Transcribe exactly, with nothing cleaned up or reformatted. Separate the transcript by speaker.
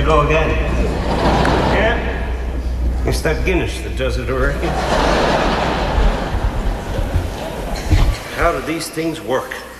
Speaker 1: I go again. Yeah? It's that Guinness that does it, I reckon. How do these things work?